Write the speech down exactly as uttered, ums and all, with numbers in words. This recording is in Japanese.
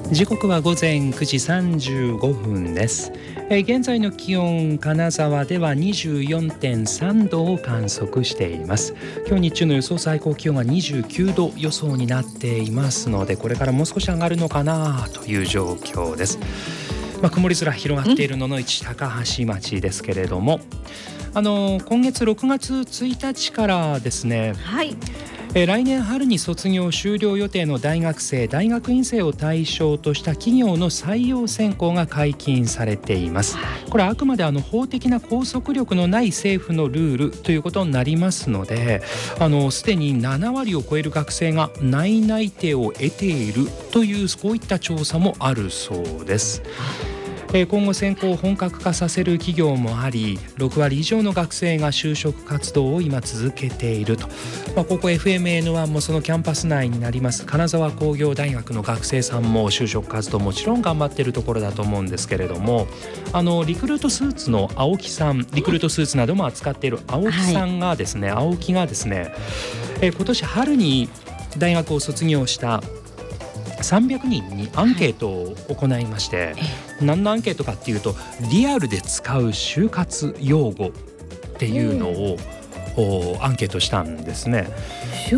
時刻は午前くじさんじゅうごふんです。えー現在の気温、金沢では にじゅうよんてんさん 度を観測しています。今日日中の予想最高気温はにじゅうきゅうど予想になっていますので、これからもう少し上がるのかなという状況です。まあ、曇り空広がっている野々市高橋町ですけれども、あの今月ろくがつついたちからですね、 はいえー来年春に卒業終了予定の大学生大学院生を対象とした企業の採用選考が解禁されています。これはあくまであの法的な拘束力のない政府のルールということになりますので、あのすでにななわりを超える学生が内内定を得ているというこういった調査もあるそうです。えー今後選考を本格化させる企業もあり、ろくわり以上の学生が就職活動を今続けていると、まあ、ここ エフエムエヌワン もそのキャンパス内になります金沢工業大学の学生さんも就職活動もちろん頑張っているところだと思うんですけれども、あのリクルートスーツの青木さん、リクルートスーツなども扱っている青木さんがですね、青木がですね、えー今年春に大学を卒業したさんびゃくにんにアンケートを行いまして、何のアンケートかっていうと、リアルで使う就活用語っていうのを、おアンケートしたんですね。